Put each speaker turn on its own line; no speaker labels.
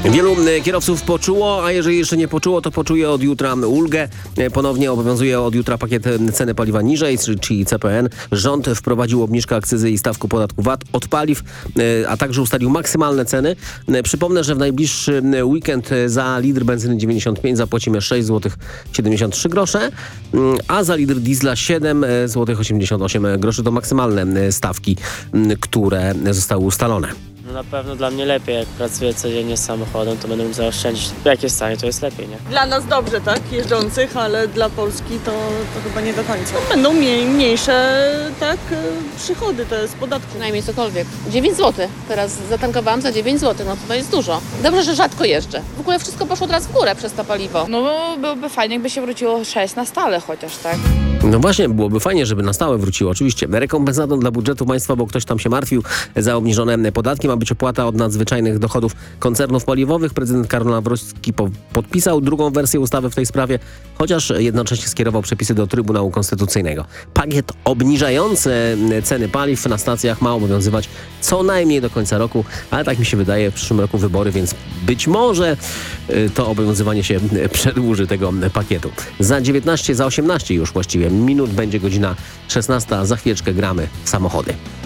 Wielu kierowców poczuło, a jeżeli jeszcze nie poczuło, to poczuje od jutra ulgę. Ponownie obowiązuje od jutra pakiet ceny paliwa niżej, czyli CPN. Rząd wprowadził obniżkę akcyzy i stawku podatku VAT od paliw, a także ustalił maksymalne ceny. Przypomnę, że w najbliższy weekend za litr benzyny 95 zapłacimy 6 zł 73 grosze, a za litr diesla 7 zł 88 groszy. To maksymalne stawki, które zostały ustalone.
No na pewno dla mnie lepiej, jak pracuję codziennie z samochodem, to będę mógł zaoszczędzić. Jak jest taniej, to jest lepiej, nie?
Dla nas dobrze, tak, jeżdżących, ale dla Polski to chyba nie do końca. Będą mniejsze, tak, przychody te z podatku.
Przynajmniej cokolwiek. 9 zł. Teraz zatankowałam za 9 zł, no to jest dużo. Dobrze, że rzadko jeżdżę. W ogóle wszystko poszło teraz w górę przez to paliwo.
No byłoby fajnie, jakby się wróciło 6 na stale chociaż, tak?
No właśnie, byłoby fajnie, żeby na stałe wróciło. Oczywiście rekompensatą dla budżetu państwa, bo ktoś tam się martwił, za obniżone podatki ma być opłata od nadzwyczajnych dochodów koncernów paliwowych. Prezydent Karol Nawrocki podpisał drugą wersję ustawy w tej sprawie, chociaż jednocześnie skierował przepisy do Trybunału Konstytucyjnego. Pakiet obniżający ceny paliw na stacjach ma obowiązywać co najmniej do końca roku, ale tak mi się wydaje, w przyszłym roku wybory, więc być może to obowiązywanie się przedłuży tego pakietu. Za 18 już właściwie minut będzie godzina 16, za chwileczkę gramy w samochody.